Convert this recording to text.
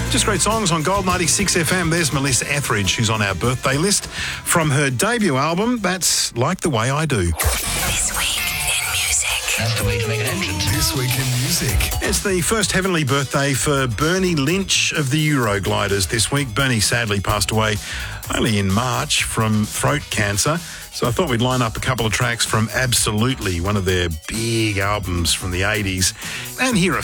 Just great songs on Gold 96 FM. There's Melissa Etheridge, who's on our birthday list. From her debut album, that's Like the Way I Do. This Week in Music. That's the way to make an entrance. This Week in Music. It's the first heavenly birthday for Bernie Lynch of the Eurogliders this week. Bernie sadly passed away only in March from throat cancer. So I thought we'd line up a couple of tracks from Absolutely, one of their big albums from the 80s, and hear a